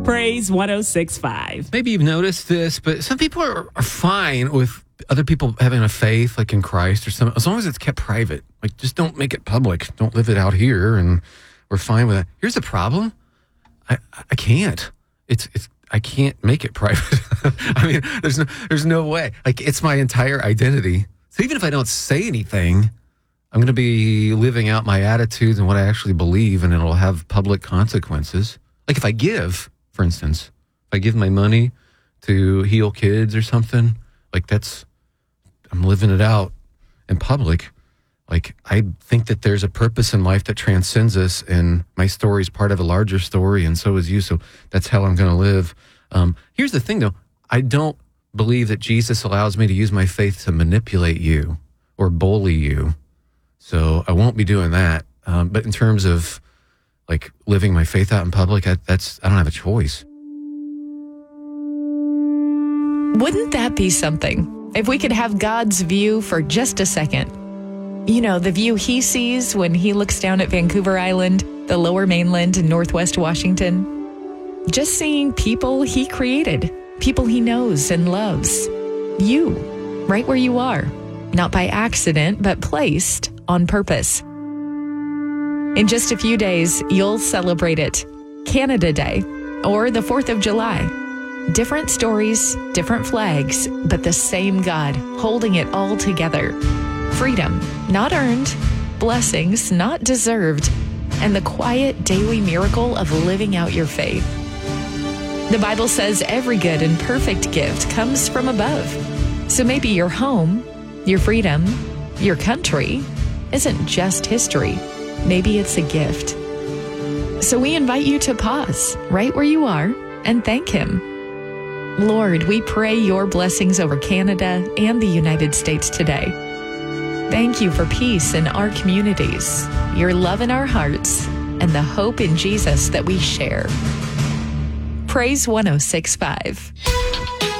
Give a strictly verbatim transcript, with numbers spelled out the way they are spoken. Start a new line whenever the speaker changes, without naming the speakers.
Praise one oh six point five.
Maybe you've noticed this, but some people are, are fine with other people having a faith, like in Christ or something, as long as it's kept private. Like, just don't make it public. Don't live it out here, and we're fine with that. Here's the problem. I, I can't. It's it's I can't make it private. I mean, there's no there's no way. Like, it's my entire identity. So even if I don't say anything, I'm going to be living out my attitudes and what I actually believe, and it'll have public consequences. Like if I give, for instance, if I give my money to heal kids or something, like that's, I'm living it out in public. Like, I think that there's a purpose in life that transcends us, and my story is part of a larger story, and so is you. So that's how I'm going to live. Um, here's the thing, though. I don't believe that Jesus allows me to use my faith to manipulate you or bully you. So I won't be doing that. Um, but in terms of, like, living my faith out in public, I, that's I don't have a choice.
Wouldn't that be something? If we could have God's view for just a second. You know, the view he sees when he looks down at Vancouver Island, the lower mainland in Northwest Washington. Just seeing people he created, people he knows and loves. You, right where you are. Not by accident, but placed on purpose. In just a few days, you'll celebrate it. Canada Day, or the fourth of July. Different stories, different flags, but the same God holding it all together. Freedom, not earned, blessings, not deserved, and the quiet daily miracle of living out your faith. The Bible says every good and perfect gift comes from above. So maybe your home, your freedom, your country isn't just history. Maybe it's a gift. So we invite you to pause right where you are and thank Him. Lord, we pray your blessings over Canada and the United States today. Thank you for peace in our communities, your love in our hearts, and the hope in Jesus that we share. Praise one oh six point five.